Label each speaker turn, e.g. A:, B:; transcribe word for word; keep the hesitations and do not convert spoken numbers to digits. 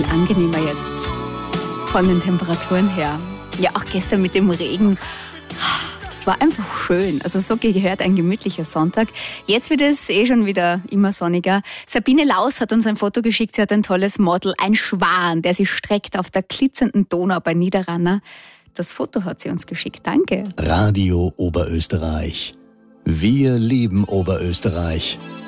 A: Angenehmer jetzt von den Temperaturen her. Ja, auch gestern mit dem Regen. Es war einfach schön. Also so gehört ein gemütlicher Sonntag. Jetzt wird es eh schon wieder immer sonniger. Sabine Laus hat uns ein Foto geschickt. Sie hat ein tolles Model, ein Schwan, der sich streckt auf der glitzernden Donau bei Niederranna. Das Foto hat sie uns geschickt. Danke.
B: Radio Oberösterreich. Wir lieben Oberösterreich.